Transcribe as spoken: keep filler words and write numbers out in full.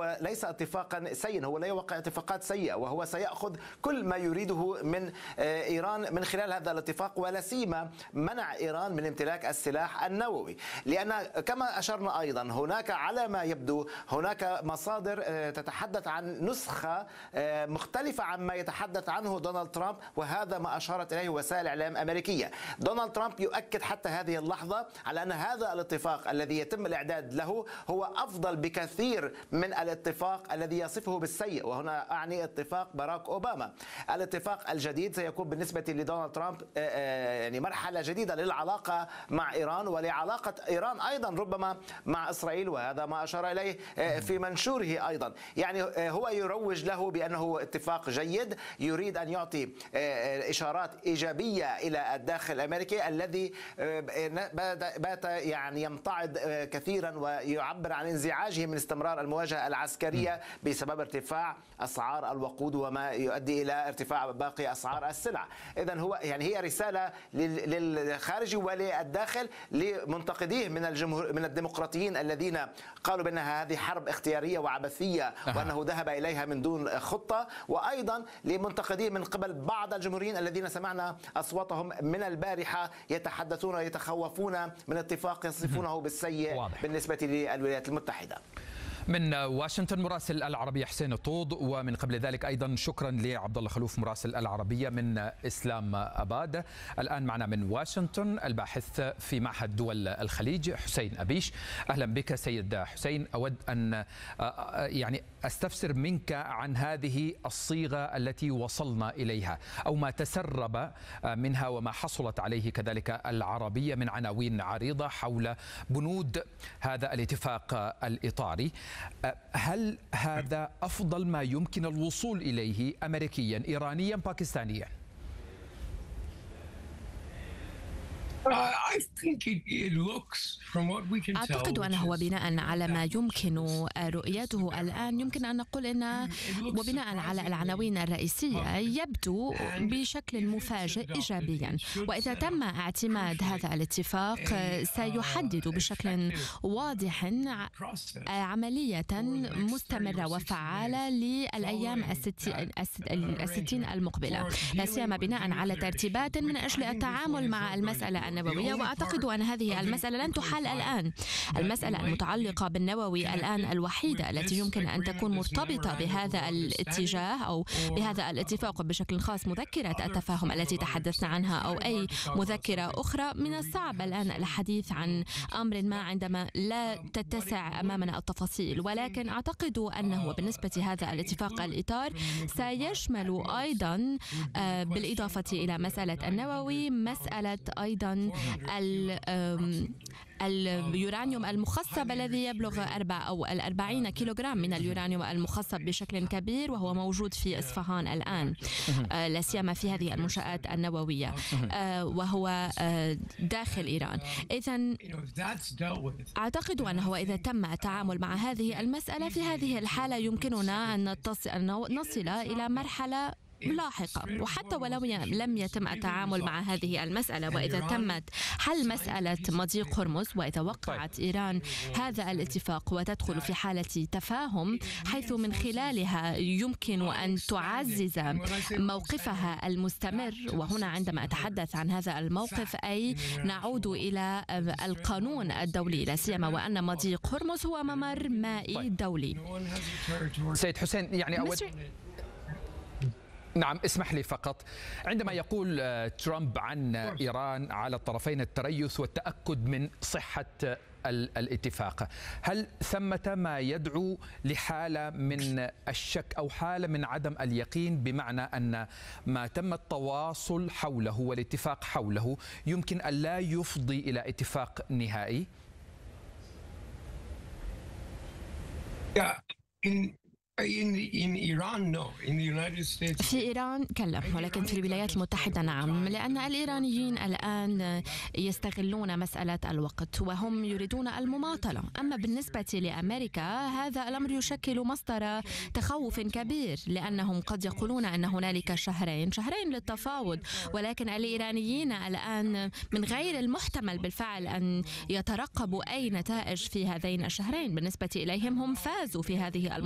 هو ليس اتفاقا سيئا، هو لا يوقع اتفاقات سيئة، وهو سيأخذ كل ما يريده من إيران من خلال هذا الاتفاق، ولا سيما منع إيران من امتلاك السلاح النووي. لأن كما أشرنا أيضا هناك على ما يبدو هناك مصادر تتحدث عن نسخة مختلفة عما يتحدث عنه دونالد ترامب، وهذا ما أشارت إليه وسائل إعلام أمريكية. دونالد ترامب يؤكد حتى هذه اللحظة على أن هذا الاتفاق الذي يتم الإعداد له هو أفضل بكثير من الاتفاق الذي يصفه بالسيء، وهنا أعني اتفاق باراك أوباما. الاتفاق الجديد سيكون بالنسبة لدونالد ترامب يعني مرحلة جديدة للعلاقة مع إيران ولعلاقة إيران أيضا ربما مع إسرائيل، وهذا ما أشار إليه في منشوره أيضا. يعني هو يروج له بأنه اتفاق جيد، يريد أن يعطي إشارات إيجابية إلى الداخل الأمريكي الذي بات يعني يمتعض كثيرا ويعبر عن انزعاجه من استمرار المواجهة العسكرية بسبب ارتفاع أسعار الوقود وما يؤدي إلى ارتفاع باقي أسعار السلع. إذن هو يعني هي رسالة للخارج وللداخل لمنتقديه من الجمهور من الديمقراطيين الذين قالوا بأنها هذه حرب اختيارية وعبثية وأنه ذهب إليها من دون خطة، وأيضا لمنتقديه من قبل بعض الجمهوريين الذين سمعنا أصواتهم من البارحة يتحدثون ويتخوفون من اتفاق يصفونه بالسيء واضح بالنسبة للولايات المتحدة. من واشنطن مراسل العربية حسين الطوض، ومن قبل ذلك أيضا شكرا لعبد الله خلوف مراسل العربية من إسلام أباد. الآن معنا من واشنطن الباحث في معهد دول الخليج حسين أبيش. أهلا بك سيد حسين. أود أن يعني أستفسر منك عن هذه الصيغة التي وصلنا إليها أو ما تسرب منها وما حصلت عليه كذلك العربية من عناوين عريضة حول بنود هذا الاتفاق الإطاري. هل هذا أفضل ما يمكن الوصول إليه أمريكيا إيرانيا باكستانيا؟ أعتقد أنه بناء على ما يمكن رؤيته الآن يمكن أن نقول أن وبناء على العناوين الرئيسية يبدو بشكل مفاجئ إيجابيا، وإذا تم اعتماد هذا الاتفاق سيحدد بشكل واضح عملية مستمرة وفعالة للأيام الستين المقبلة، لا سيما بناء على ترتيبات من أجل التعامل مع المسألة النووية. وأعتقد أن هذه المسألة لن تحل الآن. المسألة المتعلقة بالنووي الآن الوحيدة التي يمكن أن تكون مرتبطة بهذا الاتجاه أو بهذا الاتفاق بشكل خاص مذكرة التفاهم التي تحدثنا عنها أو أي مذكرة أخرى. من الصعب الآن الحديث عن أمر ما عندما لا تتسع أمامنا التفاصيل، ولكن أعتقد أنه بالنسبة هذا الاتفاق الإطار سيشمل أيضا بالإضافة إلى مسألة النووي مسألة أيضا اليورانيوم المخصب الذي يبلغ أربع أو الأربعين كيلوغرام من اليورانيوم المخصب بشكل كبير، وهو موجود في إصفهان الآن لا سيما في هذه المنشآت النووية وهو داخل إيران. إذن أعتقد أنه إذا تم التعامل مع هذه المسألة في هذه الحالة يمكننا أن نصل إلى مرحلة لاحقة، وحتى ولو لم يتم التعامل مع هذه المسألة وإذا تمت حل مسألة مضيق هرمز وإذا وقعت إيران هذا الاتفاق وتدخل في حالة تفاهم حيث من خلالها يمكن أن تعزز موقفها المستمر، وهنا عندما أتحدث عن هذا الموقف أي نعود إلى القانون الدولي لا سيما وأن مضيق هرمز هو ممر مائي دولي. سيد حسين يعني أود نعم اسمح لي فقط، عندما يقول ترامب عن إيران على الطرفين التريث والتأكد من صحة الاتفاق، هل ثمة ما يدعو لحالة من الشك أو حالة من عدم اليقين، بمعنى أن ما تم التواصل حوله والاتفاق حوله يمكن أن لا يفضي إلى اتفاق نهائي؟ في إيران كلا، ولكن في الولايات المتحدة نعم، لأن الإيرانيين الآن يستغلون مسألة الوقت وهم يريدون المماطلة. أما بالنسبة لأمريكا هذا الأمر يشكل مصدر تخوف كبير، لأنهم قد يقولون أن هنالك شهرين شهرين للتفاوض، ولكن الإيرانيين الآن من غير المحتمل بالفعل أن يترقبوا أي نتائج في هذين الشهرين. بالنسبة إليهم هم فازوا في هذه